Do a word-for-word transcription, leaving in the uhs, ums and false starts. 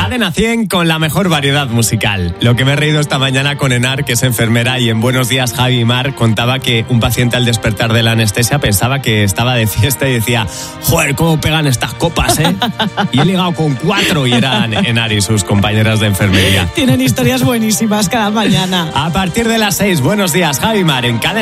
Cadena cien con la mejor variedad musical. Lo que me he reído esta mañana con Enar, que es enfermera, y en Buenos Días Javi y Mar contaba que un paciente al despertar de la anestesia pensaba que estaba de fiesta y decía: joder, cómo pegan estas copas, ¿eh? Y he ligado con cuatro, y eran Enar y sus compañeras de enfermería. Tienen historias buenísimas cada mañana. A partir de las seis, Buenos Días Javi y Mar en Cadena